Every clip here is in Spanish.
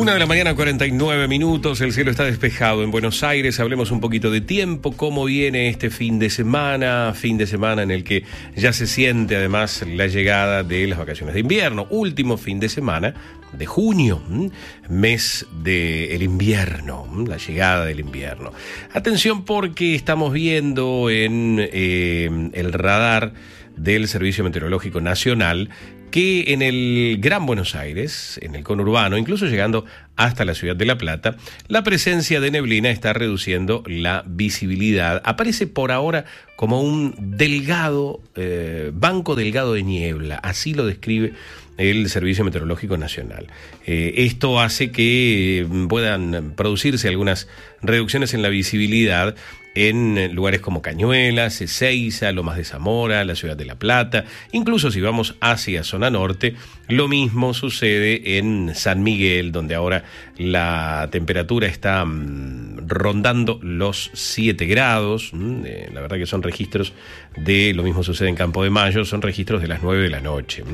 1:49 a.m, el cielo está despejado en Buenos Aires. Hablemos un poquito de tiempo, cómo viene este fin de semana en el que ya se siente además la llegada de las vacaciones de invierno, último fin de semana de junio, mes del invierno, la llegada del invierno. Atención porque estamos viendo en el radar del Servicio Meteorológico Nacional que en el Gran Buenos Aires, en el conurbano, incluso llegando hasta la ciudad de La Plata, la presencia de neblina está reduciendo la visibilidad. Aparece por ahora como un delgado, banco delgado de niebla, así lo describe el Servicio Meteorológico Nacional. Esto hace que puedan producirse algunas reducciones en la visibilidad en lugares como Cañuelas, Ezeiza, Lomas de Zamora, la ciudad de La Plata. Incluso si vamos hacia zona norte, lo mismo sucede en San Miguel, donde ahora la temperatura está rondando los 7 grados. La verdad que son registros de, lo mismo sucede en Campo de Mayo, son registros de las 9 de la noche.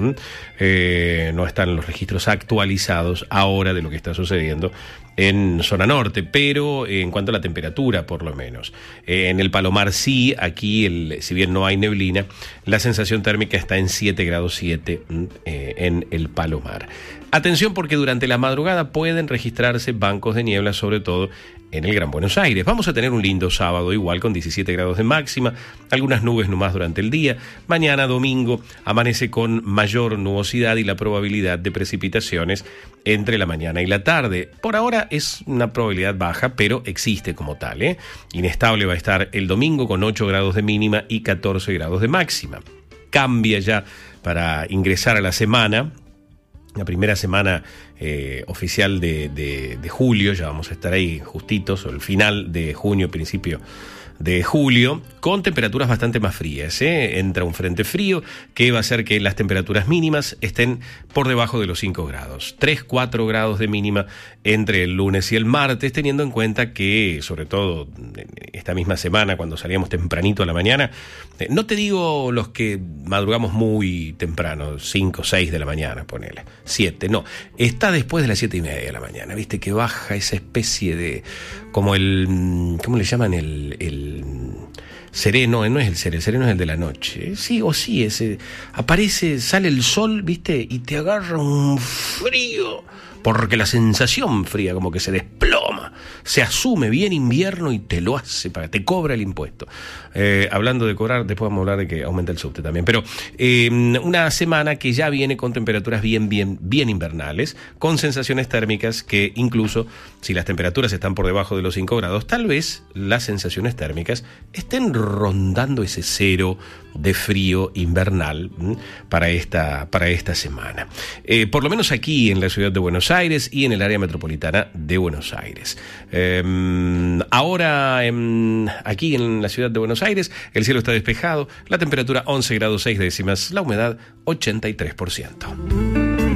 No están los registros actualizados ahora de lo que está sucediendo en zona norte, pero en cuanto a la temperatura, por lo menos. En el Palomar sí, aquí, si bien no hay neblina, la sensación térmica está en 7 grados 7 en el Palomar. Atención porque durante la madrugada pueden registrarse bancos de niebla, sobre todo en el Gran Buenos Aires. Vamos a tener un lindo sábado igual con 17 grados de máxima, algunas nubes nomás durante el día. Mañana domingo amanece con mayor nubosidad y la probabilidad de precipitaciones entre la mañana y la tarde. Por ahora es una probabilidad baja, pero existe como tal. Inestable va a estar el domingo con 8 grados de mínima y 14 grados de máxima. Cambia ya para ingresar a la semana. La primera semana oficial de julio, ya vamos a estar ahí justitos, o el final de junio, principio de julio, con temperaturas bastante más frías. Entra un frente frío que va a hacer que las temperaturas mínimas estén por debajo de los 5 grados. 3-4 grados de mínima entre el lunes y el martes, teniendo en cuenta que, sobre todo esta misma semana, cuando salíamos tempranito a la mañana, no te digo los que madrugamos muy temprano, 5, 6 de la mañana, ponele, 7, no, está después de las 7:30 de la mañana, viste que baja esa especie de, como ¿cómo le llaman? El sereno, no es el sereno es el de la noche, sí o sí, aparece, sale el sol, viste, y te agarra un frío, porque la sensación fría como que se desploma, se asume bien invierno y te lo hace, te cobra el impuesto. Hablando de cobrar, después vamos a hablar de que aumenta el subte también, pero una semana que ya viene con temperaturas bien invernales, con sensaciones térmicas que incluso si las temperaturas están por debajo de los 5 grados, tal vez las sensaciones térmicas estén rondando ese 0 de frío invernal para esta semana. Por lo menos aquí en la ciudad de Buenos Aires y en el área metropolitana de Buenos Aires. Ahora, aquí en la ciudad de Buenos Aires, el cielo está despejado, la temperatura 11 grados 6 décimas, la humedad 83%.